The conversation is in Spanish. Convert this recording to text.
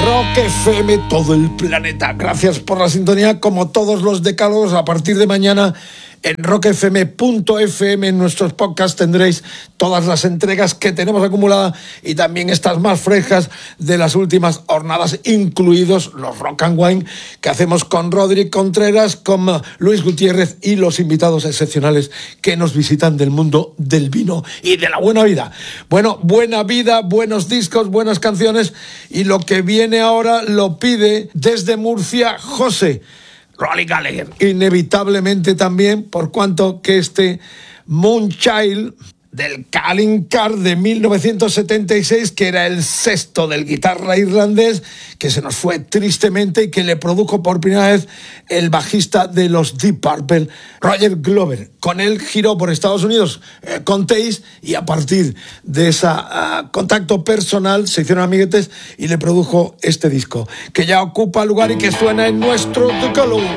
Rock FM, todo el planeta. Gracias por la sintonía, como todos los decálogos. A partir de mañana en rockfm.fm, en nuestros podcasts tendréis todas las entregas que tenemos acumuladas y también estas más frescas de las últimas jornadas, incluidos los Rock and Wine que hacemos con Rodri Contreras, con Luis Gutiérrez y los invitados excepcionales que nos visitan del mundo del vino y de la buena vida. Bueno, buena vida, buenos discos, buenas canciones, y lo que viene ahora lo pide desde Murcia José Rolly Gallagher, inevitablemente también, por cuanto que este Moonchild del Calling Card de 1976, que era el sexto del guitarra irlandés, que se nos fue tristemente y que le produjo por primera vez el bajista de los Deep Purple, Roger Glover. Con él giró por Estados Unidos con Taste, y a partir de ese contacto personal se hicieron amiguetes y le produjo este disco, que ya ocupa lugar y que suena en nuestro decálogo.